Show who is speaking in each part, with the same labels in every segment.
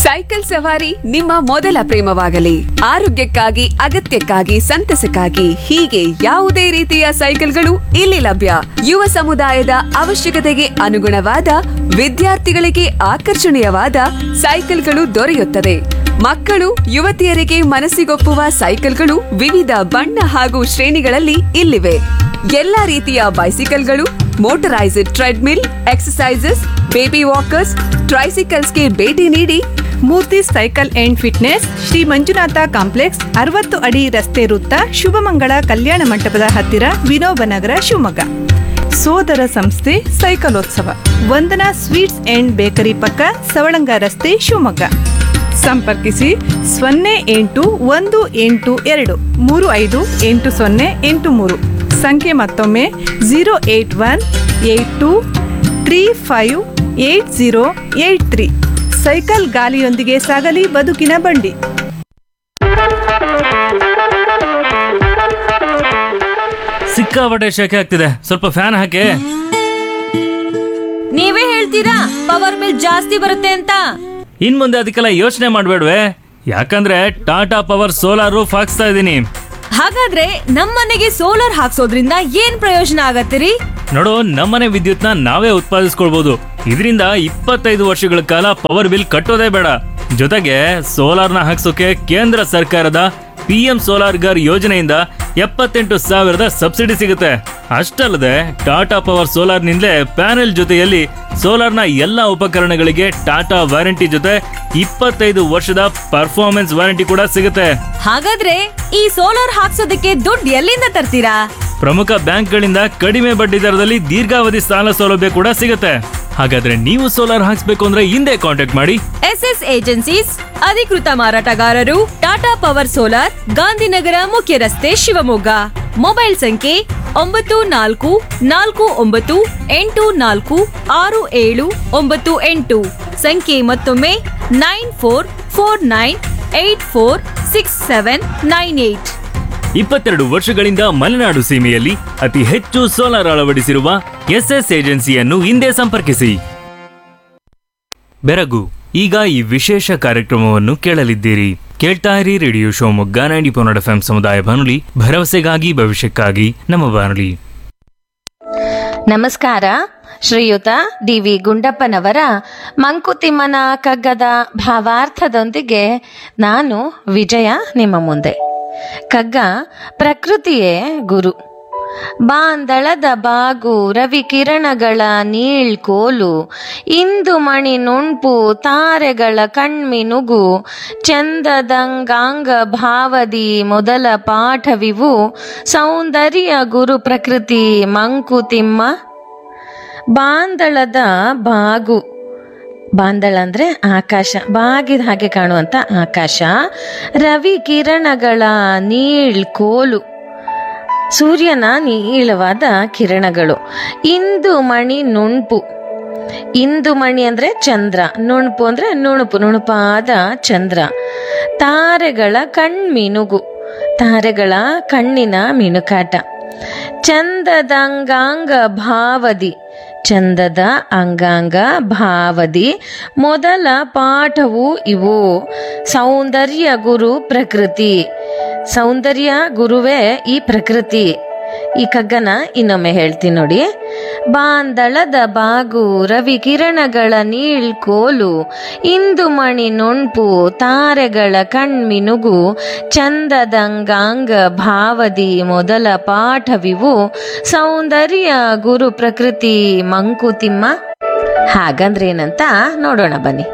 Speaker 1: Cycle ಸವಾರಿ ನಿಮ್ಮ ಮೊದಲ ಪ್ರೇಮವಾಗಲಿ, ಆರೋಗ್ಯಕ್ಕಾಗಿ ಅಗತ್ಯಕ್ಕಾಗಿ ಸಂತಸಕ್ಕಾಗಿ ಹೀಗೆ ಯಾವುದೇ ರೀತಿಯ ಸೈಕಲ್ಗಳು ಇಲ್ಲಿ ಲಭ್ಯ. ಯುವ ಸಮುದಾಯದ ಅವಶ್ಯಕತೆಗೆ ಅನುಗುಣವಾದ, ವಿದ್ಯಾರ್ಥಿಗಳಿಗೆ ಆಕರ್ಷಣೀಯವಾದ ಸೈಕಲ್ಗಳು ದೊರೆಯುತ್ತದೆ. ಮಕ್ಕಳು, ಯುವತಿಯರಿಗೆ ಮನಸ್ಸಿಗೊಪ್ಪುವ ಸೈಕಲ್ಗಳು ವಿವಿಧ ಬಣ್ಣ ಹಾಗೂ ಶ್ರೇಣಿಗಳಲ್ಲಿ ಇಲ್ಲಿವೆ. ಎಲ್ಲಾ ರೀತಿಯ ಬೈಸಿಕಲ್ಗಳು, motorised treadmill, exercises, baby walkers, ಟ್ರೈಸಿಕಲ್ಸ್ಗೆ ಭೇಟಿ ನೀಡಿ.
Speaker 2: ಮೂರ್ತಿ cycle and fitness, Shri Manjunatha complex, 60 ಅಡಿ ರಸ್ತೆ ವೃತ್ತ, ಶುಭಮಂಗಳ ಕಲ್ಯಾಣ ಮಂಟಪದ ಹತ್ತಿರ, ವಿನೋಬನಗರ, ಶಿವಮೊಗ್ಗ. ಸೋದರ ಸಂಸ್ಥೆ ಸೈಕಲೋತ್ಸವ, ವಂದನಾ ಸ್ವೀಟ್ಸ್ ಅಂಡ್ ಬೇಕರಿ ಪಕ್ಕ, ಸವಳಂಗ ರಸ್ತೆ, ಶಿವಮೊಗ್ಗ. ಸಂಪರ್ಕಿಸಿ 0818235808 ಸಂಖ್ಯೆ ಮತ್ತೊಮ್ಮೆ 08182358083. ಸೈಕಲ್ ಗಾಲಿಯೊಂದಿಗೆ ಸಾಗಲಿ ಬದುಕಿನ ಬಂಡಿ.
Speaker 3: ಸಿಕ್ಕಾಪಟ್ಟೆ ಶೆಕೆ ಆಗ್ತಿದೆ, ಸ್ವಲ್ಪ ಫ್ಯಾನ್ ಹಾಕಿ.
Speaker 4: ನೀವೇ ಹೇಳ್ತೀರಾ ಪವರ್ ಬಿಲ್ ಜಾಸ್ತಿ ಬರುತ್ತೆ ಅಂತ?
Speaker 3: ಇನ್ ಮುಂದೆ ಅದಕ್ಕೆಲ್ಲ ಯೋಚನೆ ಮಾಡ್ಬೇಡ್ವೆ, ಯಾಕಂದ್ರೆ ಟಾಟಾ ಪವರ್ ಸೋಲಾರ್ ರೂಫ್ ಹಾಕ್ಸ್ತಾ ಇದ್ದೀನಿ.
Speaker 4: ಹಾಗಾದ್ರೆ ನಮ್ಮನೆಗೆ ಸೋಲಾರ್ ಹಾಕ್ಸೋದ್ರಿಂದ ಏನ್ ಪ್ರಯೋಜನ ಆಗತ್ತಿರಿ?
Speaker 3: ನೋಡು, ನಮ್ಮನೆ ವಿದ್ಯುತ್ನ ನಾವೇ ಉತ್ಪಾದಿಸ್ಕೊಳ್ಬಹುದು. ಇದರಿಂದ 25 ವರ್ಷಗಳ ಕಾಲ ಪವರ್ ಬಿಲ್ ಕಟ್ಟೋದೇ ಬೇಡ. ಜೊತೆಗೆ ಸೋಲಾರ್ನ ಹಾಕ್ಸೋಕೆ ಕೇಂದ್ರ ಸರ್ಕಾರದ PM ಸೋಲಾರ್ ಗರ್ ಯೋಜನೆಯಿಂದ 78,000 ಸಬ್ಸಿಡಿ ಸಿಗುತ್ತೆ. ಅಷ್ಟಲ್ಲದೆ ಟಾಟಾ ಪವರ್ ಸೋಲಾರ್ ನಿಂದಲೇ ಪ್ಯಾನೆಲ್ ಜೊತೆಯಲ್ಲಿ ಸೋಲಾರ್ನ ಎಲ್ಲಾ ಉಪಕರಣಗಳಿಗೆ ಟಾಟಾ ವಾರಂಟಿ ಜೊತೆ 25 ವರ್ಷದ ಪರ್ಫಾರ್ಮೆನ್ಸ್ ವಾರಂಟಿ ಕೂಡ ಸಿಗುತ್ತೆ.
Speaker 4: ಹಾಗಾದ್ರೆ ಈ ಸೋಲಾರ್ ಹಾಕ್ಸೋದಕ್ಕೆ ದುಡ್ಡು ಎಲ್ಲಿಂದ ತರ್ತೀರಾ?
Speaker 3: ಪ್ರಮುಖ ಬ್ಯಾಂಕ್ಗಳಿಂದ ಕಡಿಮೆ ಬಡ್ಡಿ ದರದಲ್ಲಿ ದೀರ್ಘಾವಧಿ ಸಾಲ ಸೌಲಭ್ಯ ಕೂಡ ಸಿಗುತ್ತೆ. ಹಾಗಾದ್ರೆ ನೀವು ಸೋಲಾರ್ ಹಾಕ್ಸ್ಬೇಕು ಅಂದ್ರೆ ಹಿಂದೆ ಕಾಂಟ್ಯಾಕ್ಟ್ ಮಾಡಿ.
Speaker 4: SS ಏಜೆನ್ಸೀಸ್, ಅಧಿಕೃತ ಮಾರಾಟಗಾರರು, ಟಾಟಾ ಪವರ್ ಸೋಲಾರ್, ಗಾಂಧಿನಗರ ಮುಖ್ಯ ರಸ್ತೆ, ಶಿವಮೊಗ್ಗ. ಮೊಬೈಲ್ ಸಂಖ್ಯೆ 9449846798. ಸಂಖ್ಯೆ ಮತ್ತೊಮ್ಮೆ 9449846798.
Speaker 3: 22 ವರ್ಷಗಳಿಂದ ಮಲೆನಾಡು ಸೀಮೆಯಲ್ಲಿ ಅತಿ ಹೆಚ್ಚು ಸೋಲಾರ್ ಅಳವಡಿಸಿರುವ SS ಏಜೆನ್ಸಿಯನ್ನು ಹಿಂದೆ ಸಂಪರ್ಕಿಸಿ. ಬೆರಗು, ಈಗ ಈ ವಿಶೇಷ ಕಾರ್ಯಕ್ರಮವನ್ನು ಕೇಳಲಿದ್ದೀರಿ. ಕೇಳ್ತಾ ಇರಿ ರೇಡಿಯೋ ಶಿವಮೊಗ್ಗ 90.4 FM ಸಮುದಾಯ ಬಾನುಲಿ, ಭರವಸೆಗಾಗಿ ಭವಿಷ್ಯಕ್ಕಾಗಿ ನಮ್ಮ ಬಾನುಲಿ.
Speaker 5: ನಮಸ್ಕಾರ. ಶ್ರೀಯುತ DV ಗುಂಡಪ್ಪನವರ ಮಂಕುತಿಮ್ಮನ ಕಗ್ಗದ ಭಾವಾರ್ಥದೊಂದಿಗೆ ನಾನು ವಿಜಯ ನಿಮ್ಮ ಮುಂದೆ. ಕಗ್ಗ ಪ್ರಕೃತಿಯೇ ಗುರು. ಬಾಂದಳದ ಬಾಗು ರವಿ ಕಿರಣಗಳ ನೀಳ್ಕೋಲು, ಇಂದು ಮಣಿ ನುಣ್ಪು ತಾರೆಗಳ ಕಣ್ಮಿನುಗು, ಚಂದದಂಗಾಂಗ ಭಾವದಿ ಮೊದಲ ಪಾಠವಿವು, ಸೌಂದರ್ಯ ಗುರು ಪ್ರಕೃತಿ ಮಂಕುತಿಮ್ಮ. ಬಾಂದಳದ ಬಾಗು, ಬಾಂದಳ ಅಂದ್ರೆ ಆಕಾಶ, ಬಾಗಿದ ಹಾಗೆ ಕಾಣುವಂತ ಆಕಾಶ. ರವಿ ಕಿರಣಗಳ ನೀಳ್ಕೋಲು, ಸೂರ್ಯನ ನೀಳವಾದ ಕಿರಣಗಳು. ಇಂದು ಮಣಿ ನುಣ್ಪು, ಇಂದು ಮಣಿ ಅಂದ್ರೆ ಚಂದ್ರ, ನುಣ್ಪು ಅಂದ್ರೆ ನುಣುಪು, ನುಣುಪಾದ ಚಂದ್ರ. ತಾರೆಗಳ ಕಣ್ಮಿನುಗು, ತಾರೆಗಳ ಕಣ್ಣಿನ ಮಿನುಕಾಟ. ಚಂದದಂಗಾಂಗ ಭಾವದಿ, ಚಂದದ ಅಂಗಾಂಗ ಭಾವದಿ ಮೊದಲ ಪಾಠವು ಇವು, ಸೌಂದರ್ಯ ಗುರು ಪ್ರಕೃತಿ. ಸೌಂದರ್ಯ ಗುರುವೇ ಈ ಪ್ರಕೃತಿ. ಈ ಕಗ್ಗನ ಇನ್ನೊಮ್ಮೆ ಹೇಳ್ತೀನಿ ನೋಡಿ. ಬಾಂದಳದ ಬಾಗು ರವಿ ಕಿರಣಗಳ ನೀಳ್ಕೋಲು, ಇಂದು ಮಣಿ ನುಣ್ಪು ತಾರೆಗಳ ಕಣ್ಮಿನುಗು, ಚಂದದಂಗಾಂಗ ಭಾವದಿ ಮೊದಲ ಪಾಠವಿವು, ಸೌಂದರ್ಯ ಗುರು ಪ್ರಕೃತಿ ಮಂಕುತಿಮ್ಮ. ಹಾಗಂದ್ರೇನಂತ ನೋಡೋಣ ಬನ್ನಿ.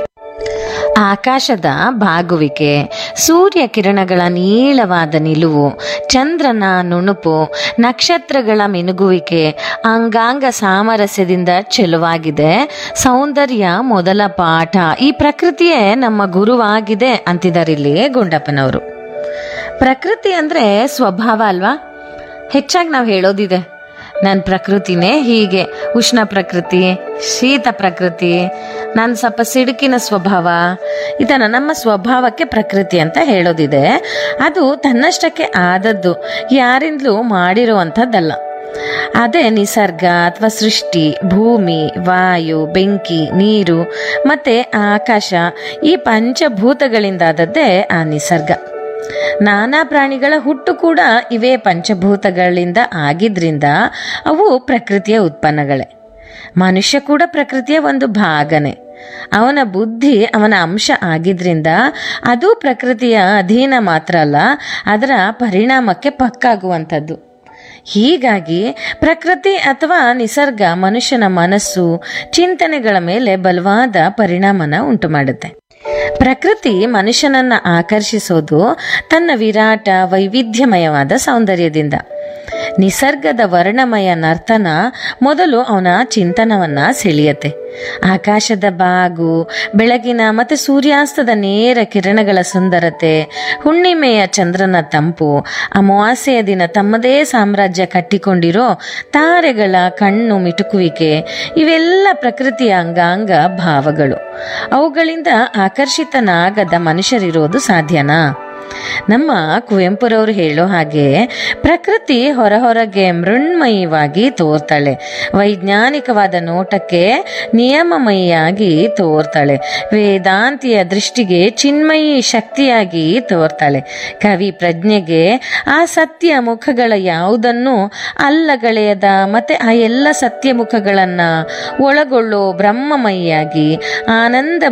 Speaker 5: ಆಕಾಶದ ಬಾಗುವಿಕೆ, ಸೂರ್ಯ ಕಿರಣಗಳ ನೀಳವಾದ ನಿಲುವು, ಚಂದ್ರನ ನುಣುಪು, ನಕ್ಷತ್ರಗಳ ಮಿನುಗುವಿಕೆ ಅಂಗಾಂಗ ಸಾಮರಸ್ಯದಿಂದ ಚೆಲುವಾಗಿದೆ. ಸೌಂದರ್ಯ ಮೊದಲ ಪಾಠ, ಈ ಪ್ರಕೃತಿಯೇ ನಮ್ಮ ಗುರುವಾಗಿದೆ ಅಂತಿದಾರಿಲ್ಲಿ ಗುಂಡಪ್ಪನವರು. ಪ್ರಕೃತಿ ಅಂದ್ರೆ ಸ್ವಭಾವ ಅಲ್ವಾ? ಹೆಚ್ಚಾಗಿ ನಾವು ಹೇಳೋದಿದೆ, ನನ್ನ ಪ್ರಕೃತಿನೇ ಹೀಗೆ, ಉಷ್ಣ ಪ್ರಕೃತಿ, ಶೀತ ಪ್ರಕೃತಿ, ನಾನು ಸ್ವಲ್ಪ ಸಿಡುಕಿನ ಸ್ವಭಾವ, ಇದನ್ನು ನಮ್ಮ ಸ್ವಭಾವಕ್ಕೆ ಪ್ರಕೃತಿ ಅಂತ ಹೇಳೋದಿದೆ. ಅದು ತನ್ನಷ್ಟಕ್ಕೆ ಆದದ್ದು, ಯಾರಿಂದಲೂ ಮಾಡಿರುವಂಥದ್ದಲ್ಲ. ಅದೇ ನಿಸರ್ಗ ಅಥವಾ ಸೃಷ್ಟಿ, ಭೂಮಿ, ವಾಯು, ಬೆಂಕಿ, ನೀರು ಮತ್ತೆ ಆಕಾಶ, ಈ ಪಂಚಭೂತಗಳಿಂದಾದದ್ದೇ ಆ ನಿಸರ್ಗ. ನಾನಾ ಪ್ರಾಣಿಗಳ ಹುಟ್ಟು ಕೂಡ ಇವೇ ಪಂಚಭೂತಗಳಿಂದ ಆಗಿದ್ರಿಂದ ಅವು ಪ್ರಕೃತಿಯ ಉತ್ಪನ್ನಗಳೇ. ಮನುಷ್ಯ ಕೂಡ ಪ್ರಕೃತಿಯ ಒಂದು ಭಾಗನೇ. ಅವನ ಬುದ್ಧಿ ಅವನ ಅಂಶ ಆಗಿದ್ರಿಂದ ಅದು ಪ್ರಕೃತಿಯ ಅಧೀನ ಮಾತ್ರ ಅಲ್ಲ, ಅದರ ಪರಿಣಾಮಕ್ಕೆ ಪಕ್ಕಾಗುವಂಥದ್ದು. ಹೀಗಾಗಿ ಪ್ರಕೃತಿ ಅಥವಾ ನಿಸರ್ಗ ಮನುಷ್ಯನ ಮನಸ್ಸು, ಚಿಂತನೆಗಳ ಮೇಲೆ ಬಲವಾದ ಪರಿಣಾಮನ ಉಂಟು ಮಾಡುತ್ತೆ. ಪ್ರಕೃತಿ ಮನುಷ್ಯನನ್ನ ಆಕರ್ಷಿಸೋದು ತನ್ನ ವಿರಾಟ ವೈವಿಧ್ಯಮಯವಾದ ಸೌಂದರ್ಯದಿಂದ. ನಿಸರ್ಗದ ವರ್ಣಮಯ ನರ್ತನ ಮೊದಲು ಅವನ ಚಿಂತನವನ್ನ ಸೆಳೆಯತ್ತೆ. ಆಕಾಶದ ಬಾಗು, ಬೆಳಗಿನ ಮತ್ತೆ ಸೂರ್ಯಾಸ್ತದ ನೇರ ಕಿರಣಗಳ ಸುಂದರತೆ, ಹುಣ್ಣಿಮೆಯ ಚಂದ್ರನ ತಂಪು, ಅಮಾವಾಸ್ಯೆಯ ದಿನ ತಮ್ಮದೇ ಸಾಮ್ರಾಜ್ಯ ಕಟ್ಟಿಕೊಂಡಿರೋ ತಾರೆಗಳ ಕಣ್ಣು ಮಿಟುಕುವಿಕೆ, ಇವೆಲ್ಲ ಪ್ರಕೃತಿಯ ಅಂಗಾಂಗ ಭಾವಗಳು. ಅವುಗಳಿಂದ ಆಕರ್ಷಿತನಾಗದ ಮನುಷ್ಯರಿರೋದು ಸಾಧ್ಯನಾ? ನಮ್ಮ ಕುವೆಂಪುರವರು ಹೇಳೋ ಹಾಗೆ ಪ್ರಕೃತಿ ಹೊರಹೊರಗೆ ಮೃಣ್ಮಯವಾಗಿ ತೋರ್ತಾಳೆ, ವೈಜ್ಞಾನಿಕವಾದ ನೋಟಕ್ಕೆ ನಿಯಮಮಯಿಯಾಗಿ ತೋರ್ತಾಳೆ, ವೇದಾಂತಿಯ ದೃಷ್ಟಿಗೆ ಚಿನ್ಮಯಿ ಶಕ್ತಿಯಾಗಿ ತೋರ್ತಾಳೆ, ಕವಿ ಪ್ರಜ್ಞೆಗೆ ಆ ಸತ್ಯ ಮುಖಗಳ ಯಾವುದನ್ನು ಅಲ್ಲಗಳೆಯದ ಮತ್ತೆ ಆ ಎಲ್ಲ ಸತ್ಯ ಮುಖಗಳನ್ನ ಒಳಗೊಳ್ಳೋ ಬ್ರಹ್ಮಮಯಿಯಾಗಿ, ಆನಂದ